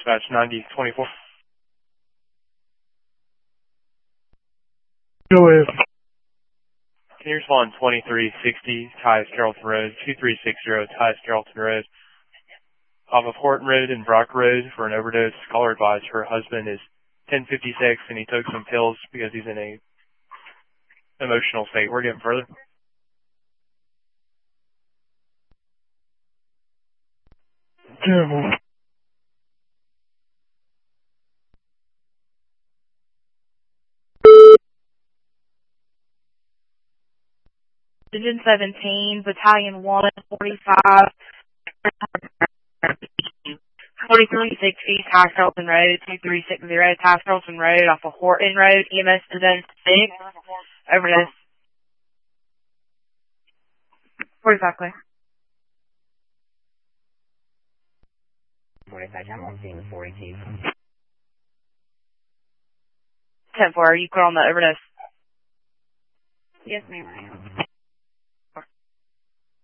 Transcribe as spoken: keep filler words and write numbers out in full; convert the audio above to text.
dispatch ninety twenty-four. Go ahead. Can you respond twenty-three sixty, Tyus Carrollton Road, two three six zero, Tyus Carrollton Road, off of Horton Road and Brock Road for an overdose. Caller advised her husband is ten fifty-six and he took some pills because he's in a emotional state. We're getting further. Careful. Division seventeen, Battalion one, forty-five, forty-three sixty, Tyus Carrollton Road, two three six zero, Tyus Carrollton Road, off of Horton Road, E M S Division six, overdose. forty-five clear. forty-five, I'm on scene forty-two. ten four, are you clear on the overdose? Yes, ma'am, I am.